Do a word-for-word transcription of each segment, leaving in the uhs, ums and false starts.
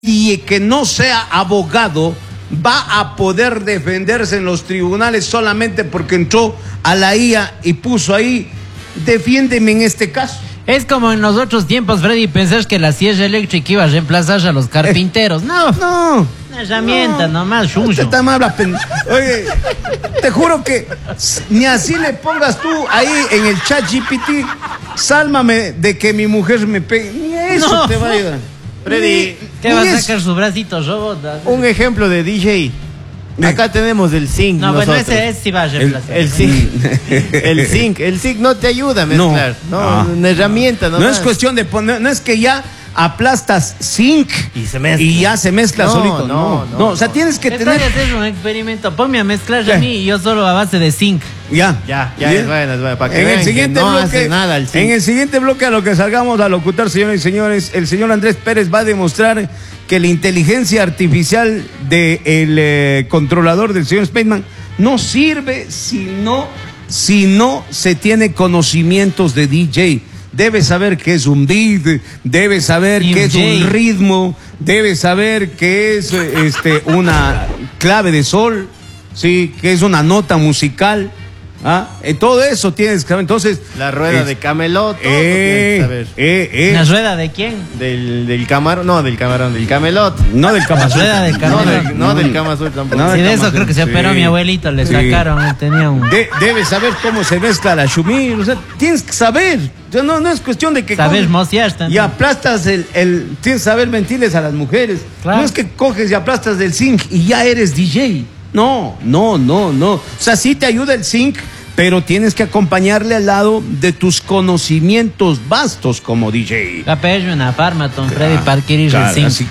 Y que no sea abogado va a poder defenderse en los tribunales solamente porque entró a la I A y puso ahí, defiéndeme en este caso. Es como en los otros tiempos, Freddy, pensar que la sierra eléctrica iba a reemplazar a los carpinteros. No, no. Una herramienta no, nomás, chucho. Te habla, oye, te juro que ni así le pongas tú ahí en el chat G P T, sálvame de que mi mujer me pegue. Ni eso no, te va a ayudar. Freddy, ¿qué va a sacar su bracito robot? Un ejemplo de D J. Acá tenemos el Sync. No, nosotros. bueno, ese, ese sí va a reemplazar. El, el Sync. El Sync. El Sync no te ayuda a mezclar. No, no, no. Una herramienta. No, no es cuestión de poner, no es que ya aplastas Sync y se mezcla y ya se mezcla no, solito. No, no, no, no. O sea, tienes que Estoy tener. hacer un experimento. Ponme a mezclar a mí y yo solo a base de Sync. Ya, ya, ya es bueno, es bueno. Para que en el siguiente no bloque, hace nada el Sync. En el siguiente bloque a lo que salgamos a locutar, señores y señores, el señor Andrés Pérez va a demostrar que la inteligencia artificial del eh, controlador del señor Spaceman no sirve si no, si no se tiene conocimientos de D J. Debe saber qué es un beat, debe saber qué es un ritmo, debe saber qué es este, una clave de sol, sí, qué es una nota musical. ¿Ah? Eh, todo eso tienes que saber. Entonces, la rueda es, de Camelot, todo eh, tienes que saber. Eh, eh. ¿La rueda de quién? Del, del camarón, no, del camarón, del Camelot. No del Kama Sutra. La rueda de Camelot. No, del, no del Kama Sutra tampoco. No, sí, de eso creo que se operó sí. mi abuelito, le sí. sacaron, tenía un... De, debes saber cómo se mezcla la shumir, o sea, tienes que saber. No, no es cuestión de que... Saber mociar también. Y aplastas el, el... Tienes que saber mentirles a las mujeres. Claro. No es que coges y aplastas del zinc y ya eres D J. No, no, no, no. O sea, sí te ayuda el zinc, pero tienes que acompañarle al lado de tus conocimientos vastos como D J. La pedí una farmaton, Freddy, para adquirir claro, el zinc. Así.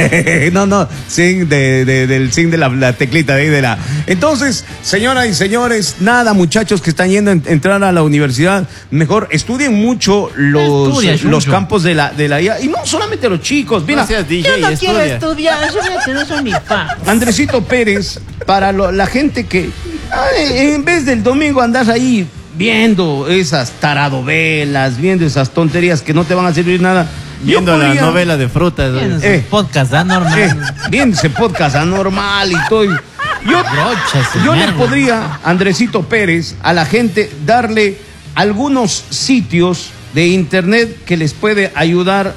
no, no, zinc de, de, del zinc de la, la teclita de ahí de la. Entonces, señoras y señores, nada, muchachos que están yendo a entrar a la universidad, mejor estudien mucho los, estudia, los campos de la, de la I A. Y no solamente los chicos, mira. No seas D J, yo no estudia. quiero estudiar, yo no soy mi fan. Andresito Pérez, para lo, la gente que ay, en vez del domingo andas ahí viendo esas taradovelas, viendo esas tonterías que no te van a servir nada. Viendo podría, la novela de frutas. Eh, podcast anormal. Eh, viendo ese podcast anormal y todo. Yo, Brochas, yo le podría, Andresito Pérez, a la gente darle algunos sitios de internet que les puede ayudar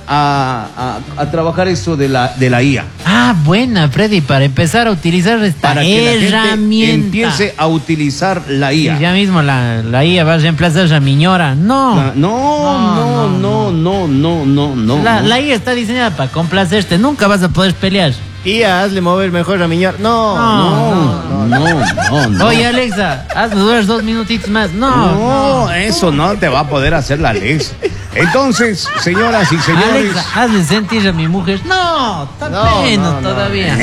a, a, a trabajar eso de la, de la I A. Ah, buena, Freddy, para empezar a utilizar esta para que herramienta. La gente empiece a utilizar la I A. Y ya mismo la, la I A va a reemplazar a mi ñora. No. La, no, no, no, no, no, no, no. La, no. la I A está diseñada para complacerte. Nunca vas a poder pelear. I A, hazle mover mejor a mi ñora. No, no, no, no, no, no. Oye, Alexa, hazme durar dos minutitos más. No, no, no, eso no te va a poder hacer la Alexa. Entonces, señoras y señores. Alexa, hazle sentir a mi mujer. No, está no, menos no, no. todavía.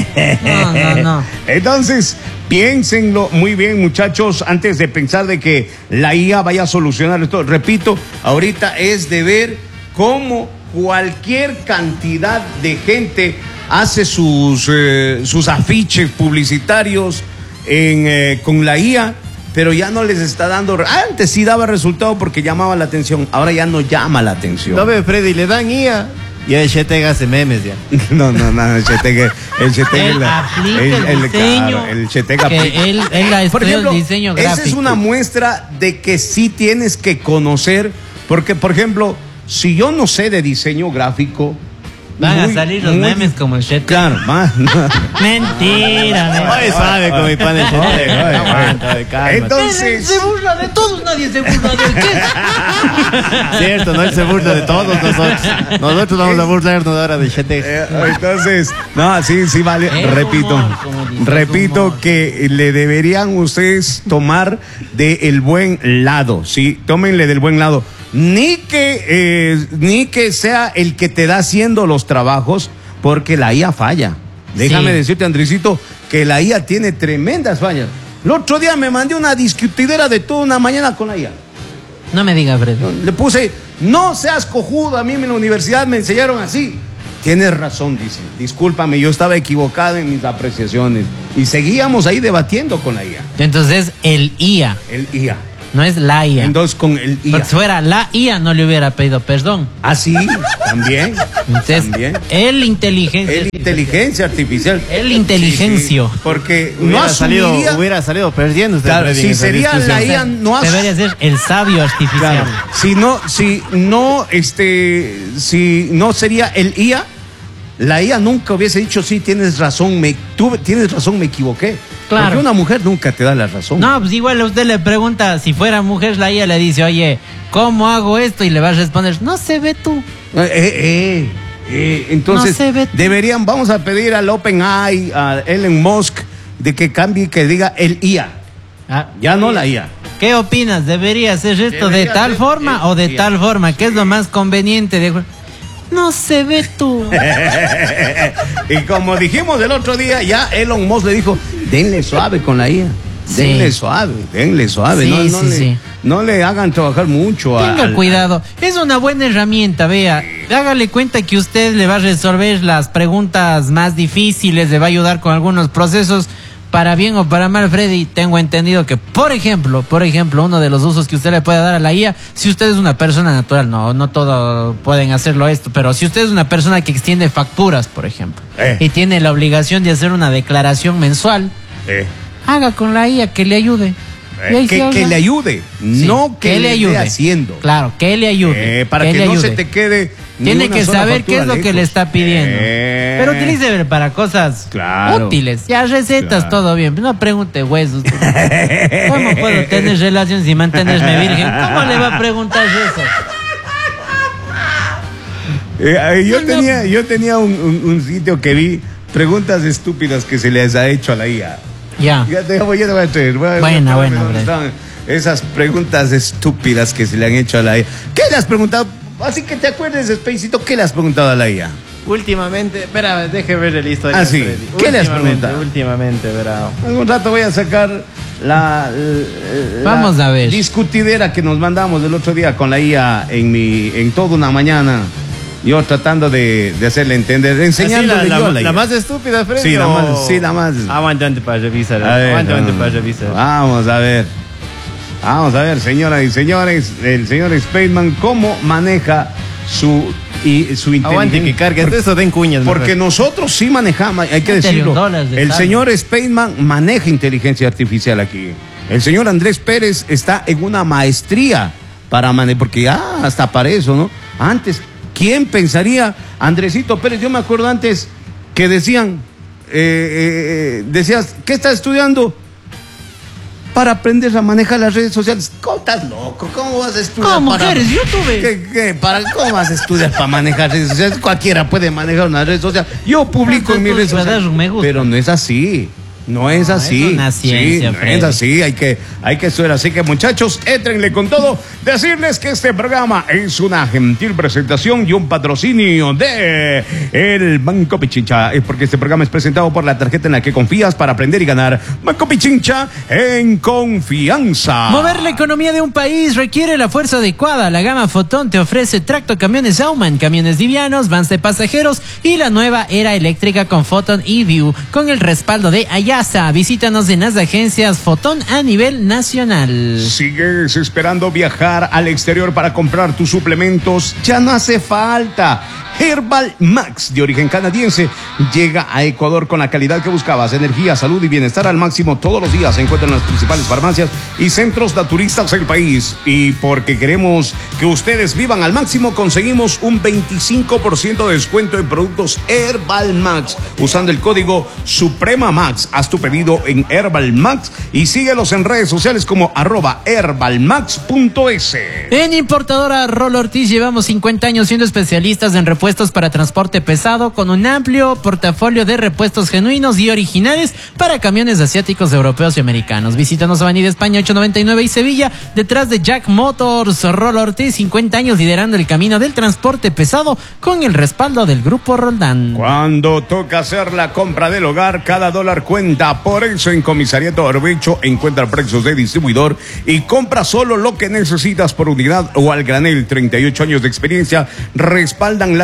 No, no, no. Entonces, piénsenlo muy bien, muchachos, antes de pensar de que la I A vaya a solucionar esto. Repito, ahorita es de ver cómo cualquier cantidad de gente hace sus, eh, sus afiches publicitarios en, eh, con la I A, pero ya no les está dando. Antes sí daba resultado porque llamaba la atención, ahora ya no llama la atención. No ve, Freddy, le dan I A y el Chetega hace memes ya. No, no, no, el Chetega, el Chetega, él la, aplica el, el diseño, claro, el Chetega que aplica. él, él la Por ejemplo, el diseño gráfico. Esa es una muestra de que sí tienes que conocer, porque, por ejemplo, si yo no sé de diseño gráfico, van muy, a salir los muy, memes como el Chet. Claro, man. Mentira, Nadie sabe con mi pan de Chet. Entonces. Él se burla de todos, nadie se burla de él. ¿Qué? Cierto, no, él se burla de todos nosotros. Nosotros vamos a burlarnos ahora de Chet. Entonces, no, sí, sí, vale. Es repito, humor, repito que le deberían ustedes tomar del buen lado, ¿sí? Tómenle del buen lado. Ni que, eh, ni que sea el que te da haciendo los trabajos, porque la I A falla. Déjame sí. decirte, Andresito, que la I A tiene tremendas fallas. El otro día me mandé una discutidera de toda una mañana con la I A. No me digas, Fred. Le puse, no seas cojudo, a mí en la universidad me enseñaron así. Tienes razón, dice. Discúlpame, yo estaba equivocado en mis apreciaciones. Y seguíamos ahí debatiendo con la I A. Entonces, el I A. El I A. No es la I A. Entonces con el I A. Porque si fuera la I A no le hubiera pedido perdón. Ah, sí, también. Entonces, también. el inteligencia. El inteligencia artificial. El inteligencio. Sí, sí, porque Hubiera, no salido, asumiría... hubiera salido perdiendo usted. Claro, Freddy, si en esa sería discusión. la I A, no as- Debería ser el sabio artificial. Claro, si no, si no, este, si no sería el I A, la I A nunca hubiese dicho, sí, tienes razón, me, tú tienes razón, me equivoqué. Claro. Porque una mujer nunca te da la razón. No, pues igual a usted le pregunta, si fuera mujer, la I A le dice, oye, ¿cómo hago esto? Y le va a responder, no se ve tú. Eh, eh, eh, entonces, No se ve. deberían, vamos a pedir al OpenAI, a Elon Musk, de que cambie, que diga el I A. Ah, Ya no la I A. ¿qué opinas? ¿Debería hacer esto Debería de tal ser forma el o de I A. tal forma? ¿Qué es lo más conveniente? De... No se ve tú. Y como dijimos el otro día, ya Elon Musk le dijo, denle suave con la I A. Sí. Denle suave, denle suave. Sí, no, no sí, le, sí. no le hagan trabajar mucho. a- Tenga al- cuidado, es una buena herramienta, vea, hágale cuenta que usted le va a resolver las preguntas más difíciles, le va a ayudar con algunos procesos, para bien o para mal, Freddy. Tengo entendido que, por ejemplo, por ejemplo, uno de los usos que usted le puede dar a la I A, si usted es una persona natural, no, no todos pueden hacerlo esto, pero si usted es una persona que extiende facturas, por ejemplo, Eh. y tiene la obligación de hacer una declaración mensual, Eh, haga con la I A que le ayude. Y ahí se que, ahorra. que le ayude, Sí, no que, le ayude haciendo. Claro, que le ayude. Eh, para que, le no ayude. se te quede. ni Tiene una que sola saber qué es factura lo que le lejos. está pidiendo. Eh. Pero utilice para cosas Claro. útiles. Ya recetas, Claro. todo bien. No pregunte huesos. ¿Cómo puedo tener relaciones y mantenerme virgen? ¿Cómo le va a preguntar eso? Eh, eh, yo, No, no. tenía, yo tenía un, un- un sitio que vi preguntas estúpidas que se les ha hecho a la I A. Ya. Ya te, voy- ya te voy a traer. voy a- Buena, voy a- buena, dónde buena. están esas preguntas estúpidas que se le han hecho a la I A. ¿Qué le has preguntado? Así que te acuerdes, Spacito, ¿qué le has preguntado a la I A? Últimamente, espera, deje ver el historial. Ah, sí. Freddy. ¿Qué le has Últimamente, preguntado? Últimamente, verá. Algún rato voy a sacar la, la Vamos a ver. discutidera que nos mandamos el otro día con la I A en mi en toda una mañana. Yo tratando de, de hacerle entender, enseñándole Así, la, yo la, a la I A. la más estúpida, Freddy. Sí, la o- más- sí, la más- Aguanta, aguanta para revisar. A ver, Aguanta, aguanta no, para no. revisar. Vamos a ver. Vamos a ver, señoras y señores, el señor Spaceman, cómo maneja su, y, su inteligencia. Aguante que cargue. Porque- Eso den cuñas. Porque mejor. nosotros sí manejamos, hay que Métele decirlo. un dólar de El saldo. señor Spaceman maneja inteligencia artificial aquí. El señor Andrés Pérez está en una maestría para manejar, porque ya hasta para eso, ¿no? Antes, ¿quién pensaría? Andresito Pérez, yo me acuerdo antes que decían, eh, eh, decías, ¿qué estás estudiando? Para aprender a manejar las redes sociales. ¿Cómo estás loco? ¿Cómo vas a estudiar? ¿Cómo para... que eres youtuber? ¿Qué, qué? ¿Para cómo vas a estudiar para manejar redes sociales? Cualquiera puede manejar una red social. Yo publico en mis redes Tú le das sociales. un me gusta. Pero no es así. No es No, así. es una ciencia, Sí, no Freddy. es así. Hay que, hay que estudiar. Así que, muchachos, éntrenle con todo. Decirles que este programa es una gentil presentación y un patrocinio de el Banco Pichincha. Es porque este programa es presentado por la tarjeta en la que confías para aprender y ganar. Banco Pichincha en confianza. Mover la economía de un país requiere la fuerza adecuada. La gama Fotón te ofrece tracto camiones Auman, camiones livianos, vans de pasajeros y la nueva era eléctrica con Fotón eView con el respaldo de Ayasa. Visítanos en las agencias Fotón a nivel nacional. ¿Sigues esperando viajar al exterior para comprar tus suplementos? Ya no hace falta. Herbal Max, de origen canadiense, llega a Ecuador con la calidad que buscabas. Energía, salud y bienestar al máximo todos los días. Se encuentran en las principales farmacias y centros naturistas del país. Y porque queremos que ustedes vivan al máximo, conseguimos un veinticinco por ciento de descuento en productos Herbal Max usando el código Suprema Max. Haz tu pedido en Herbal Max y síguelos en redes sociales como arroba herbalmax punto es. En importadora Rol Ortiz llevamos cincuenta años siendo especialistas en repuestos para transporte pesado con un amplio portafolio de repuestos genuinos y originales para camiones asiáticos, europeos y americanos. Visítanos a Avenida España ochocientos noventa y nueve y Sevilla, detrás de Jack Motors. Rol Ortiz, cincuenta años liderando el camino del transporte pesado con el respaldo del Grupo Roldán. Cuando toca hacer la compra del hogar, cada dólar cuenta. Por eso en Comisariato Orbecho encuentra precios de distribuidor y compra solo lo que necesitas por unidad o al granel. treinta y ocho años de experiencia respaldan la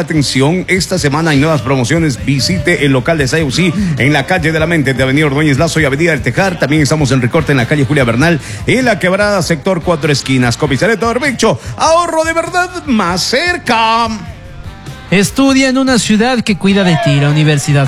atención, esta semana hay nuevas promociones. Visite el local de Sayusi en la calle de la Mente de Avenida Ordóñez Lazo y Avenida del Tejar. También estamos en Recorte en la calle Julia Bernal, en la Quebrada, sector Cuatro Esquinas. Comisareto Orbecho, ahorro de verdad más cerca. Estudia en una ciudad que cuida de ti, la Universidad